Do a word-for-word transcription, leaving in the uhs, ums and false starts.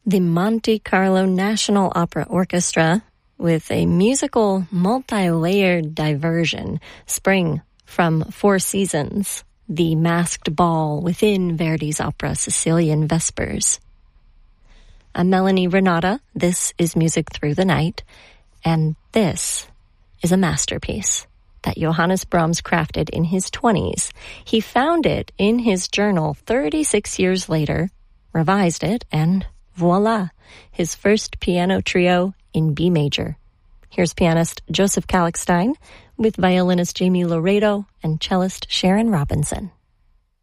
The Monte Carlo National Opera Orchestra with a musical multi-layered diversion, Spring from Four Seasons, the masked ball within Verdi's opera Sicilian Vespers. I'm Melanie Renata. This is Music Through the Night, and this is a masterpiece that Johannes Brahms crafted in his twenties. He found it in his journal thirty-six years later, revised it, and voila, his first piano trio in B major. Here's pianist Joseph Kallichstein with violinist Jamie Laredo and cellist Sharon Robinson.